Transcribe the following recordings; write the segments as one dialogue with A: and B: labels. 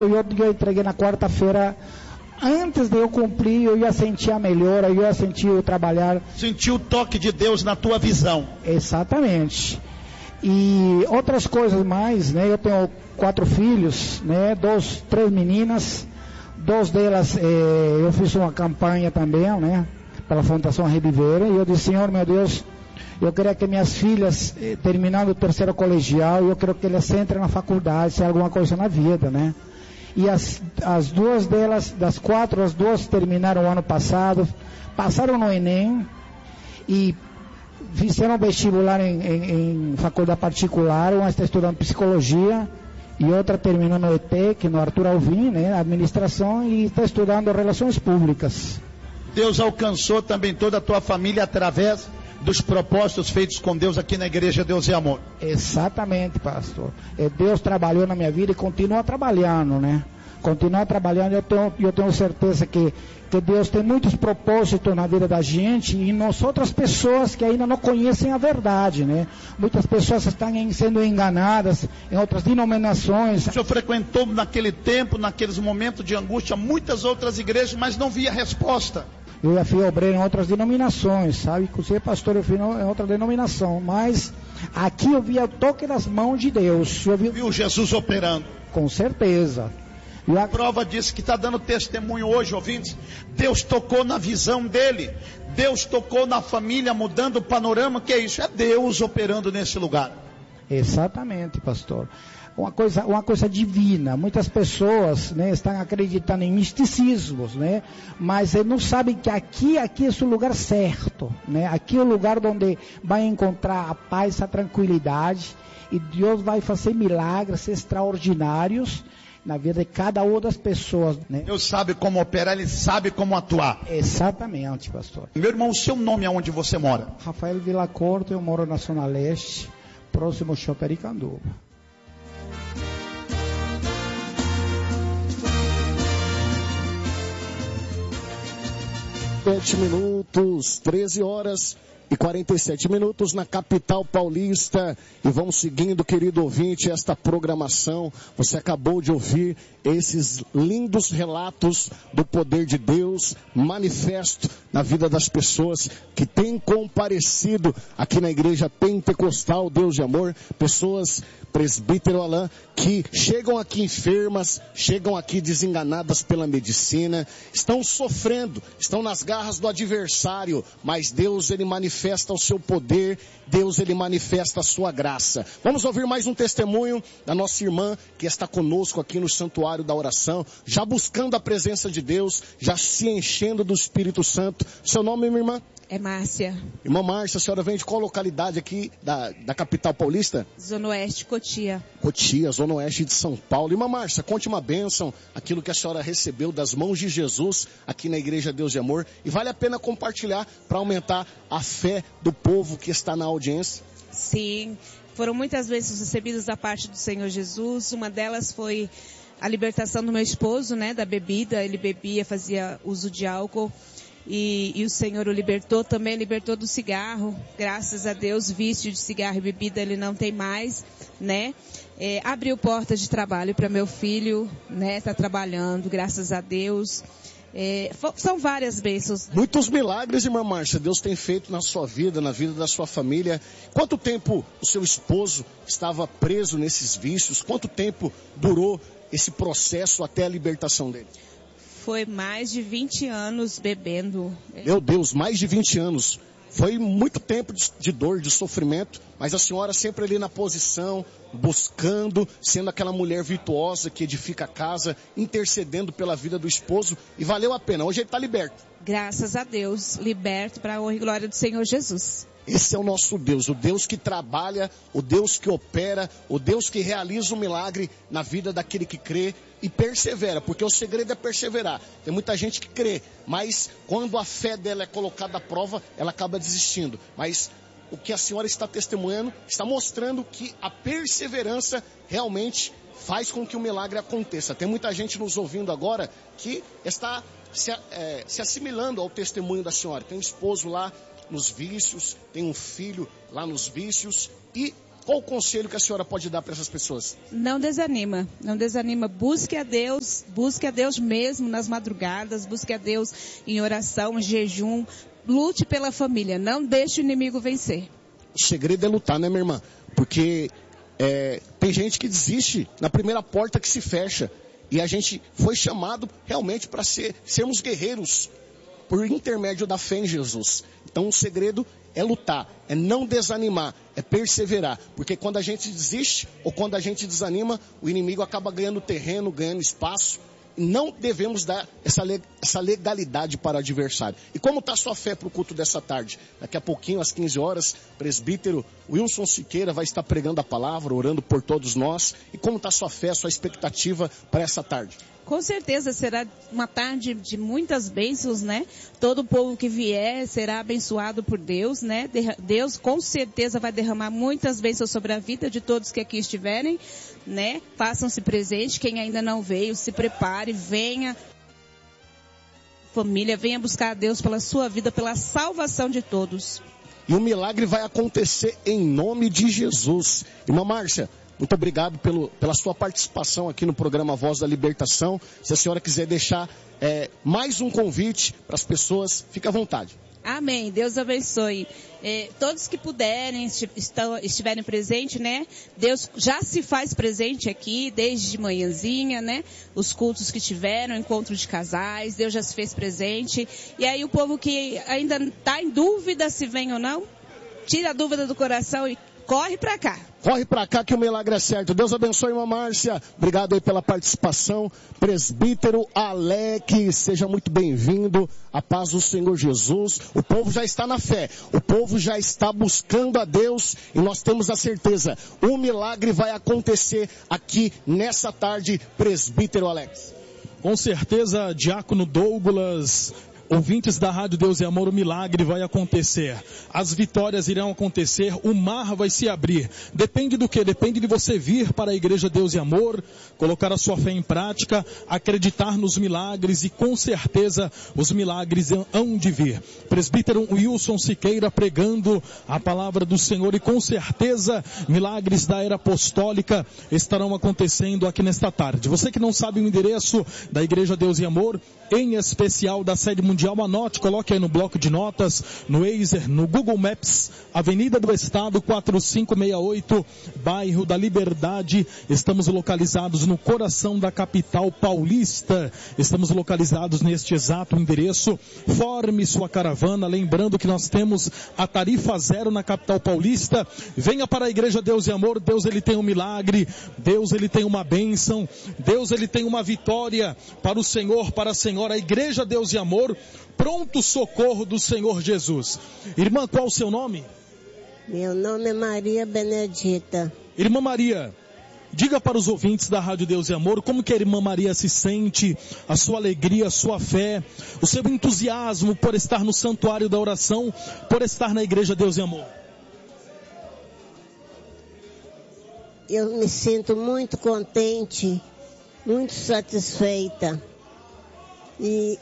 A: Eu entreguei na quarta-feira. Antes de eu cumprir, eu ia sentir a melhora, eu ia sentir o trabalhar.
B: Sentir o toque de Deus na tua visão.
A: Exatamente. E outras coisas mais, né? Eu tenho 4 filhos, né? 3 meninas. 2 delas, eu fiz uma campanha também, né? Pela Fundação Reviver. E eu disse, Senhor, meu Deus, eu queria que minhas filhas, terminando o 3º colegial, eu quero que elas entrem na faculdade, se alguma coisa na vida, né? E as 2 delas, das 4, as 2 terminaram o ano passado, passaram no Enem e fizeram vestibular em faculdade particular. Uma está estudando psicologia e outra terminou no ETEC, no Arthur Alvim, né, administração, e está estudando relações públicas.
B: Deus alcançou também toda a tua família através dos propósitos feitos com Deus aqui na igreja Deus é Amor.
A: Exatamente, pastor. Deus trabalhou na minha vida e continua trabalhando, né? Continua trabalhando. Eu tenho certeza que Deus tem muitos propósitos na vida da gente e nós outras pessoas que ainda não conhecem a verdade, né? Muitas pessoas estão sendo enganadas em outras denominações.
B: O senhor frequentou naquele tempo, naqueles momentos de angústia, muitas outras igrejas, mas não via resposta.
A: Eu já fui obreiro em outras denominações, sabe? Inclusive pastor eu fui em outra denominação, mas aqui eu vi o toque das mãos de Deus.
B: Viu Jesus operando?
A: Com certeza.
B: A prova disso que está dando testemunho hoje, ouvintes. Deus tocou na visão dele. Deus tocou na família, mudando o panorama. Que é isso? É Deus operando nesse lugar.
A: Exatamente, pastor. Uma coisa divina. Muitas pessoas, né, estão acreditando em misticismos, né, mas não sabem que aqui é o lugar certo, né? Aqui é o lugar onde vai encontrar a paz, a tranquilidade, e Deus vai fazer milagres extraordinários na vida de cada uma das pessoas, né?
B: Deus sabe como operar, Ele sabe como atuar.
A: Exatamente, pastor.
B: Meu irmão, o seu nome aonde você mora?
A: Rafael Villacorte, eu moro na Zona Leste, próximo ao Shopping Aricanduva.
C: 7 minutos, 13 horas e 47 minutos na capital paulista. E vamos seguindo, querido ouvinte, esta programação. Você acabou de ouvir esses lindos relatos do poder de Deus manifesto na vida das pessoas que têm comparecido aqui na igreja pentecostal Deus de Amor. Pessoas, presbítero Alain, que chegam aqui enfermas, chegam aqui desenganadas pela medicina, estão sofrendo, estão nas garras do adversário, mas Deus, Ele manifesta o seu poder, Deus, Ele manifesta a sua graça. Vamos ouvir mais um testemunho da nossa irmã que está conosco aqui no Santuário da Oração, já buscando a presença de Deus, já se enchendo do Espírito Santo. Seu nome, minha irmã?
D: É Márcia.
C: Irmã Márcia, a senhora vem de qual localidade aqui da capital paulista?
D: Zona Oeste, Cotia.
C: Cotia, Zona Oeste de São Paulo. Irmã Márcia, conte uma bênção, aquilo que a senhora recebeu das mãos de Jesus aqui na Igreja Deus de Amor. E vale a pena compartilhar para aumentar a fé do povo que está na audiência.
D: Sim, foram muitas vezes recebidas da parte do Senhor Jesus. Uma delas foi a libertação do meu esposo, né, da bebida. Ele bebia, fazia uso de álcool. E o Senhor o libertou, também libertou do cigarro, graças a Deus, vício de cigarro e bebida ele não tem mais, né? Abriu portas de trabalho para meu filho, né? Tá trabalhando, graças a Deus. São várias bênçãos.
C: Muitos milagres, irmã Márcia, Deus tem feito na sua vida, na vida da sua família. Quanto tempo o seu esposo estava preso nesses vícios? Quanto tempo durou esse processo até a libertação dele?
D: Foi mais de 20 anos bebendo.
C: Meu Deus, mais de 20 anos. Foi muito tempo de dor, de sofrimento, mas a senhora sempre ali na posição, buscando, sendo aquela mulher virtuosa que edifica a casa, intercedendo pela vida do esposo, e valeu a pena. Hoje ele está liberto.
D: Graças a Deus, liberto para a honra e glória do Senhor Jesus.
C: Esse é o nosso Deus, o Deus que trabalha, o Deus que opera, o Deus que realiza o milagre na vida daquele que crê e persevera, porque o segredo é perseverar. Tem muita gente que crê, mas quando a fé dela é colocada à prova, ela acaba desistindo. Mas o que a senhora está testemunhando, está mostrando que a perseverança realmente faz com que o milagre aconteça. Tem muita gente nos ouvindo agora que está se assimilando ao testemunho da senhora. Tem um esposo lá nos vícios, tem um filho lá nos vícios e Qual o conselho que a senhora pode dar para essas pessoas?
D: Não desanima, busque a Deus mesmo nas madrugadas, busque a Deus em oração, em jejum, lute pela família, não deixe o inimigo vencer.
C: O segredo é lutar, né, minha irmã? Porque tem gente que desiste na primeira porta que se fecha. E a gente foi chamado realmente para sermos guerreiros por intermédio da fé em Jesus. Então o segredo é lutar, é não desanimar, é perseverar. Porque quando a gente desiste ou quando a gente desanima, o inimigo acaba ganhando terreno, ganhando espaço. Não devemos dar essa legalidade para o adversário. E como está a sua fé para o culto dessa tarde? Daqui a pouquinho, às 15 horas, presbítero Wilson Siqueira vai estar pregando a palavra, orando por todos nós. E como está a sua fé, a sua expectativa para essa tarde?
D: Com certeza será uma tarde de muitas bênçãos, né? Todo o povo que vier será abençoado por Deus, né? Deus com certeza vai derramar muitas bênçãos sobre a vida de todos que aqui estiverem, né? Façam-se presente, quem ainda não veio, se prepare, venha. Família, venha buscar a Deus pela sua vida, pela salvação de todos.
C: E o milagre vai acontecer em nome de Jesus. Irmã Márcia, muito obrigado pela sua participação aqui no programa Voz da Libertação. Se a senhora quiser deixar mais um convite para as pessoas, fique à vontade.
D: Amém. Deus abençoe. Todos que puderem, estiverem presentes, né? Deus já se faz presente aqui, desde de manhãzinha, né? Os cultos que tiveram, encontro de casais, Deus já se fez presente. E aí o povo que ainda está em dúvida se vem ou não, tira a dúvida do coração e corre para cá.
C: Corre para cá que o milagre é certo. Deus abençoe, irmã Márcia. Obrigado aí pela participação. Presbítero Alex, seja muito bem-vindo. A paz do Senhor Jesus. O povo já está na fé. O povo já está buscando a Deus. E nós temos a certeza. O milagre vai acontecer aqui nessa tarde, presbítero Alex.
E: Com certeza, diácono Douglas, ouvintes da Rádio Deus e Amor, o milagre vai acontecer. As vitórias irão acontecer, o mar vai se abrir. Depende do quê? Depende de você vir para a Igreja Deus e Amor, colocar a sua fé em prática, acreditar nos milagres e com certeza os milagres hão de vir. Presbítero Wilson Siqueira pregando a palavra do Senhor e com certeza milagres da era apostólica estarão acontecendo aqui nesta tarde. Você que não sabe o endereço da Igreja Deus e Amor, em especial da sede mundial, anote, coloque aí no bloco de notas, no Waze, no Google Maps, Avenida do Estado 4568, bairro da Liberdade. Estamos localizados no coração da capital paulista. Estamos localizados neste exato endereço. Forme sua caravana, lembrando que nós temos a tarifa zero na capital paulista. Venha para a Igreja Deus e Amor. Deus, ele tem um milagre. Deus, ele tem uma bênção. Deus, ele tem uma vitória para o Senhor, para a Senhora. A Igreja Deus e Amor, pronto socorro do Senhor Jesus. Irmã, qual o seu nome?
F: Meu nome é Maria Benedita.
E: Irmã Maria, diga para os ouvintes da Rádio Deus e Amor como que a irmã Maria se sente, a sua alegria, a sua fé, o seu entusiasmo por estar no santuário da oração, por estar na Igreja Deus e Amor.
F: Eu me sinto muito contente, muito satisfeita. E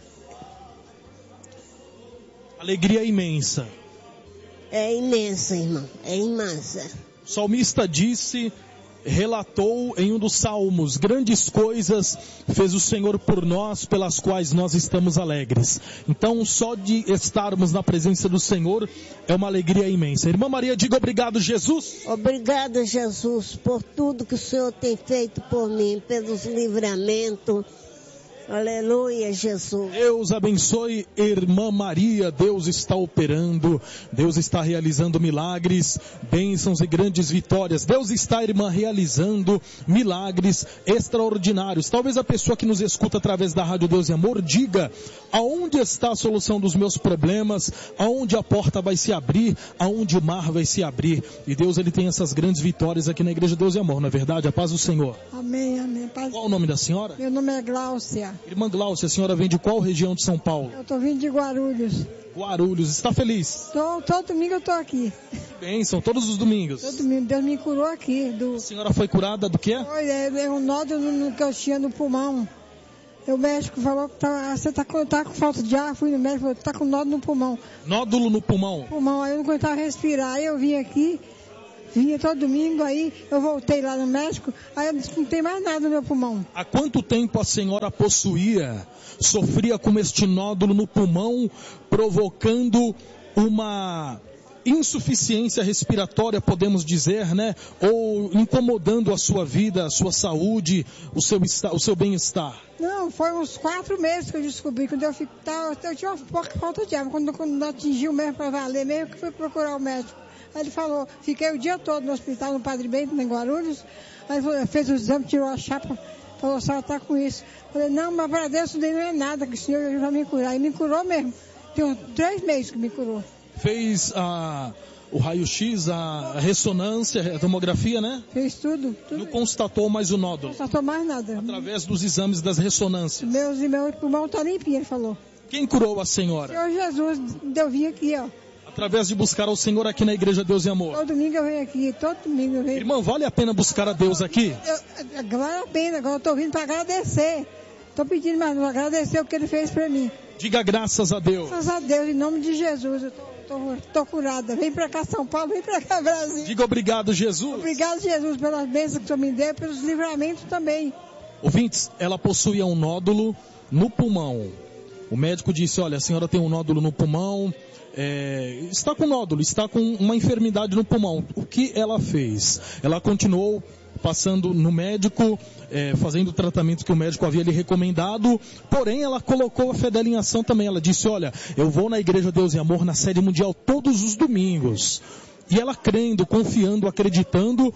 E: alegria imensa.
F: É imensa, irmão. É imensa.
E: O salmista disse, relatou em um dos salmos, grandes coisas fez o Senhor por nós, pelas quais nós estamos alegres. Então, só de estarmos na presença do Senhor é uma alegria imensa. Irmã Maria, diga obrigado, Jesus.
F: Obrigado, Jesus, por tudo que o Senhor tem feito por mim, pelos livramentos. Aleluia, Jesus.
E: Deus abençoe, irmã Maria. Deus está operando, Deus está realizando milagres, bênçãos e grandes vitórias. Deus está, irmã, realizando milagres extraordinários. Talvez a pessoa que nos escuta através da Rádio Deus e Amor diga, aonde está a solução dos meus problemas, aonde a porta vai se abrir, aonde o mar vai se abrir. E Deus, ele tem essas grandes vitórias aqui na Igreja Deus e Amor, não é verdade? A paz do Senhor.
G: Amém, amém. Paz...
E: Qual o nome da senhora?
G: Meu nome é Gláucia.
E: Irmã Gláucia, a senhora vem de qual região de São Paulo?
G: Eu estou vindo de Guarulhos.
E: Guarulhos, está feliz?
G: Todo domingo eu estou aqui.
E: Bênção, todos os domingos.
G: Todo domingo, Deus me curou aqui.
E: A senhora foi curada do quê?
G: Foi, é um nódulo que eu tinha no pulmão. O médico falou que você tá com falta de ar. Fui no médico e falou que está com nódulo no pulmão.
E: Nódulo no pulmão?
G: Pulmão, aí eu não aguentava respirar. Aí eu vim aqui, Vinha todo domingo, aí eu voltei lá no médico, aí eu disse que não tem mais nada no meu pulmão.
E: Há quanto tempo a senhora sofria com este nódulo no pulmão, provocando uma insuficiência respiratória, podemos dizer, né? Ou incomodando a sua vida, a sua saúde, o seu bem-estar?
G: Não, foi uns 4 meses que eu descobri. Quando eu tinha uma pouca falta de ar. Quando atingiu mesmo para valer, mesmo que fui procurar o médico. Aí ele falou, fiquei o dia todo no hospital, no Padre Bento, em Guarulhos. Aí ele fez o exame, tirou a chapa, falou, a senhora está com isso. Falei, não, mas para Deus isso daí não é nada, que o Senhor vai me curar. E me curou mesmo. Tem uns 3 meses que me curou.
E: Fez o raio-x, a ressonância, a tomografia, né?
G: Fez tudo.
E: Não constatou mais o nódulo?
G: Não constatou mais nada.
E: Através dos exames das ressonâncias?
G: Meu pulmão está limpinho, ele falou.
E: Quem curou a senhora?
G: Senhor Jesus, eu vim aqui, ó.
E: Através de buscar ao Senhor aqui na Igreja Deus e Amor?
G: Todo domingo eu venho aqui, todo domingo eu venho.
E: Irmão, vale a pena buscar a Deus aqui?
G: Vale a pena, agora eu estou vindo para agradecer. Estou pedindo mais não, agradecer o que ele fez para mim.
E: Diga graças a Deus.
G: Graças a Deus, em nome de Jesus, eu estou curada. Vem para cá São Paulo, vem para cá Brasil.
E: Diga obrigado, Jesus.
G: Obrigado, Jesus, pelas bênçãos que o Senhor me deu, pelos livramentos também.
E: Ouvintes, ela possuía um nódulo no pulmão. O médico disse, olha, a senhora tem um nódulo no pulmão, está com nódulo, está com uma enfermidade no pulmão. O que ela fez? Ela continuou passando no médico, fazendo o tratamento que o médico havia lhe recomendado, porém ela colocou a fé dela em ação também. Ela disse, olha, eu vou na Igreja Deus e Amor na sede mundial todos os domingos. E ela crendo, confiando, acreditando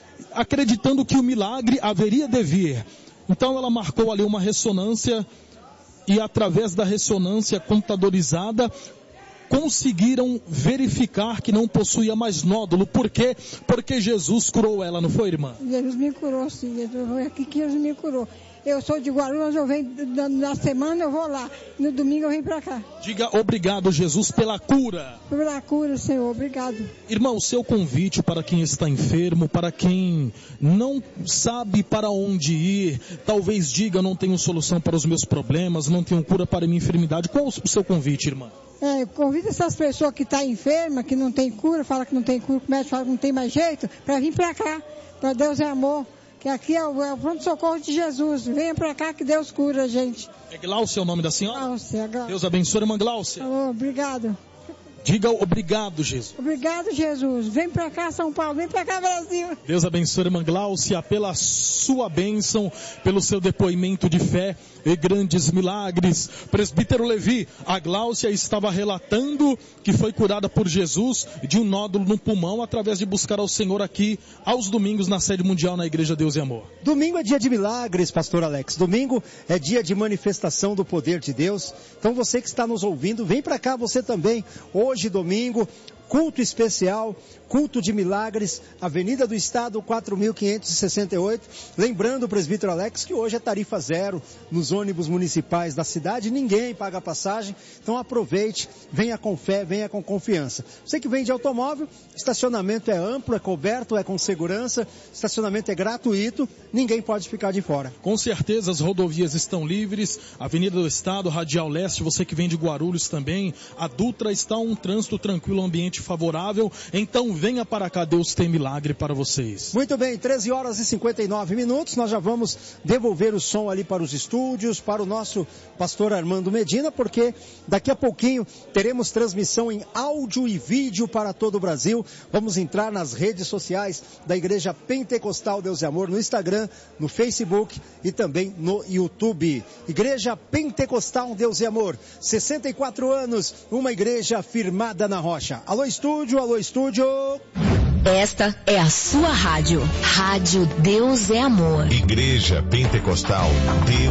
E: que o milagre haveria de vir. Então ela marcou ali uma ressonância e através da ressonância computadorizada conseguiram verificar que não possuía mais nódulo. Por quê? Porque Jesus curou ela, não foi, irmã?
G: Jesus me curou, sim. Aqui que Jesus me curou. Eu sou de Guarulhos, eu venho na semana, eu vou lá. No domingo eu venho para cá.
E: Diga obrigado, Jesus, pela cura.
G: Pela cura, Senhor, obrigado.
E: Irmão, seu convite para quem está enfermo, para quem não sabe para onde ir, talvez diga, não tenho solução para os meus problemas, não tenho cura para a minha enfermidade. Qual o seu convite, irmã?
G: Convida essas pessoas que estão enfermas, que não tem cura, fala que não tem cura, o médico fala que não tem mais jeito, para vir para cá, para Deus é amor. Que aqui é o pronto-socorro de Jesus. Venha para cá que Deus cura a gente.
E: É Gláucia o nome da senhora?
G: Gláucia.
E: Deus abençoe, irmã Gláucia.
G: Obrigado.
E: Diga obrigado, Jesus.
G: Obrigado, Jesus. Vem para cá, São Paulo. Vem para cá, Brasil.
E: Deus abençoe, irmã Gláucia, pela sua bênção, pelo seu depoimento de fé e grandes milagres. Presbítero Levi, a Gláucia estava relatando que foi curada por Jesus de um nódulo no pulmão através de buscar ao Senhor aqui aos domingos na sede mundial na Igreja Deus e Amor.
H: Domingo é dia de milagres, pastor Alex. Domingo é dia de manifestação do poder de Deus. Então você que está nos ouvindo, vem para cá você também. Hoje, domingo, culto especial, culto de milagres, Avenida do Estado, 4.568. Lembrando, presbítero Alex, que hoje é tarifa zero nos ônibus municipais da cidade, ninguém paga passagem, então aproveite, venha com fé, venha com confiança. Você que vem de automóvel, estacionamento é amplo, é coberto, é com segurança, estacionamento é gratuito, ninguém pode ficar de fora.
E: Com certeza as rodovias estão livres, Avenida do Estado, Radial Leste, você que vem de Guarulhos também, a Dutra está um trânsito tranquilo, ambiente favorável, então venha para cá, Deus tem milagre para vocês.
H: Muito bem, 13h59, nós já vamos devolver o som ali para os estúdios, para o nosso pastor Armando Medina, porque daqui a pouquinho teremos transmissão em áudio e vídeo para todo o Brasil. Vamos entrar nas redes sociais da Igreja Pentecostal Deus e Amor, no Instagram, no Facebook e também no YouTube. Igreja Pentecostal Deus e Amor, 64 anos, uma igreja firmada na rocha. Alô estúdio, alô estúdio.
I: Esta é a sua rádio. Rádio Deus é Amor.
J: Igreja Pentecostal Deus